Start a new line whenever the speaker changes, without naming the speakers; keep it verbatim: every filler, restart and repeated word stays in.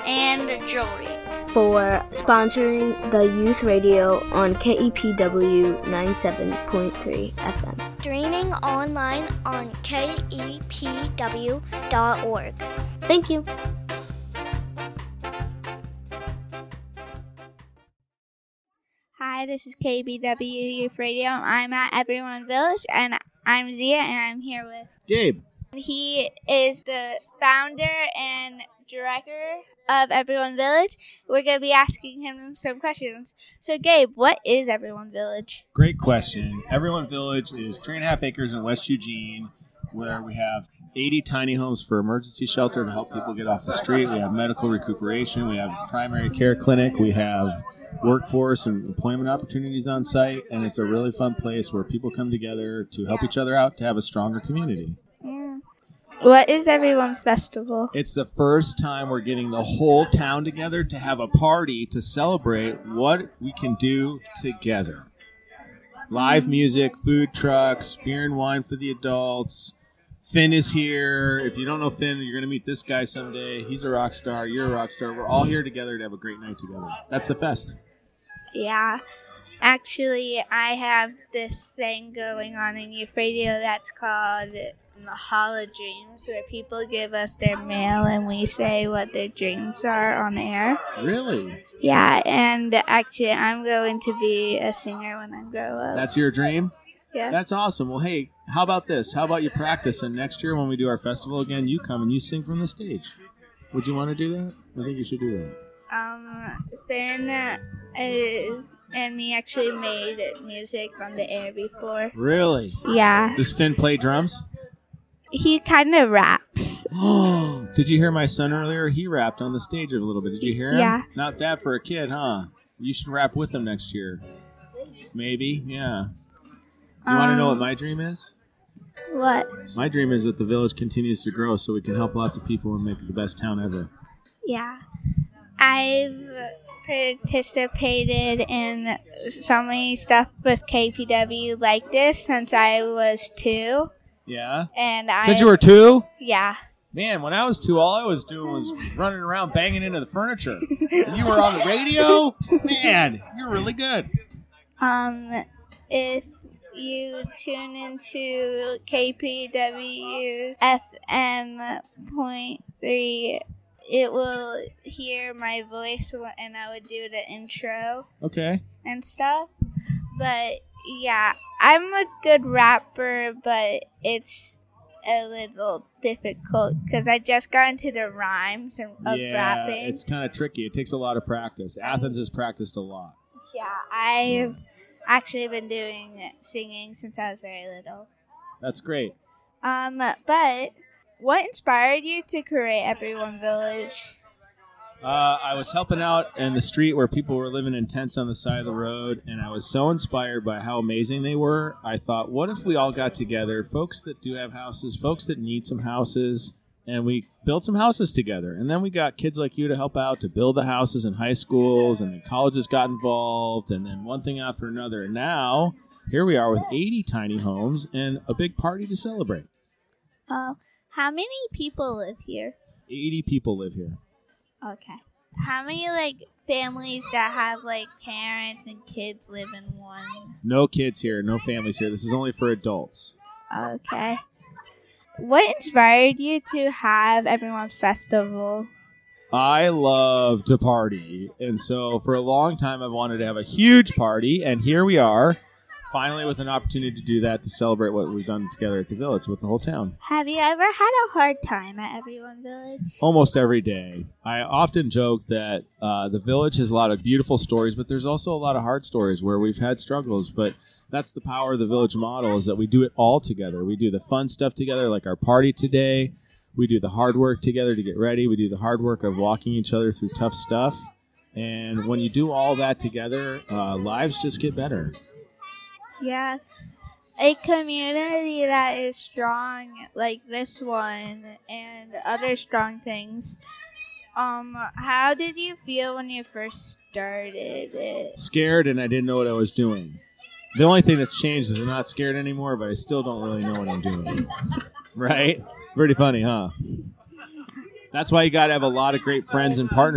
and Jory
for sponsoring the youth radio on K E P W ninety-seven point three F M.
Streaming online on K E P W dot org.
Thank you.
Hi, this is K B W Youth Radio. I'm at Everyone Village, and I'm Zia, and I'm here with
Gabe.
He is the founder and director of Everyone Village. We're going to be asking him some questions. So, Gabe, what is Everyone Village?
Great question. Everyone Village is three and a half acres in West Eugene, where we have eighty tiny homes for emergency shelter to help people get off the street. We have medical recuperation. We have primary care clinic. We have workforce and employment opportunities on site, and it's a really fun place where people come together to help each other out to have a stronger community.
Yeah. What is Everyone Festival?
It's the first time we're getting the whole town together to have a party to celebrate what we can do together. Live music, food trucks, beer and wine for the adults. Finn is here. If you don't know Finn, you're going to meet this guy someday. He's a rock star. You're a rock star. We're all here together to have a great night together. That's the fest.
Yeah. Actually, I have this thing going on in Youth Radio that's called Mahala Dreams, where people give us their mail and we say what their dreams are on air.
Really?
Yeah, and actually, I'm going to be a singer when I grow up.
That's your dream?
Yeah.
That's awesome. Well, hey, how about this? How about you practice, and next year when we do our festival again, you come and you sing from the stage. Would you want to do that? I think you should do that.
Um, Finn is, and he actually made music on the air before.
Really?
Yeah.
Does Finn play drums?
He kind of raps.
Did you hear my son earlier? He rapped on the stage a little bit. Did you hear him?
Yeah.
Not bad for a kid, huh? You should rap with him next year. Maybe, yeah. Do you um, want to know what my dream is?
What?
My dream is that the village continues to grow so we can help lots of people and make it the best town ever.
Yeah. I've participated in so many stuff with K P W like this since I was two.
Yeah?
And I
Since you were two?
Yeah.
Man, when I was two, all I was doing was running around banging into the furniture. And you were on the radio? Man, you're really good.
Um, if you tune into K P W F M point three, it will hear my voice and I would do the intro.
Okay.
And stuff. But yeah, I'm a good rapper, but it's a little difficult because I just got into the rhymes of
yeah,
rapping.
It's kind of tricky. It takes a lot of practice. Athens has practiced a lot.
Yeah, I've actually been doing singing since I was very little.
That's great.
Um, but what inspired you to create Everyone Village?
Uh, I was helping out in the street where people were living in tents on the side of the road, and I was so inspired by how amazing they were. I thought, what if we all got together, folks that do have houses, folks that need some houses, and we built some houses together. And then we got kids like you to help out to build the houses in high schools, and then colleges got involved, and then one thing after another. And now, here we are with eighty tiny homes and a big party to celebrate.
Oh, how many people live here?
eighty people live here.
Okay. How many, like, families that have, like, parents and kids live in one?
No kids here. No families here. This is only for adults.
Okay. What inspired you to have Everyone's Festival?
I love to party. And so for a long time, I've wanted to have a huge party. And here we are, finally with an opportunity to do that, to celebrate what we've done together at the village with the whole town.
Have you ever had a hard time at Everyone Village?
Almost every day. I often joke that uh, the village has a lot of beautiful stories, but there's also a lot of hard stories where we've had struggles. But that's the power of the village model, is that we do it all together. We do the fun stuff together, like our party today. We do the hard work together to get ready. We do the hard work of walking each other through tough stuff. And when you do all that together, uh, lives just get better.
Yeah. A community that is strong, like this one, and other strong things. Um, how did you feel when you first started it?
Scared, and I didn't know what I was doing. The only thing that's changed is I'm not scared anymore, but I still don't really know what I'm doing. Right? Pretty funny, huh? That's why you got to have a lot of great friends and partners.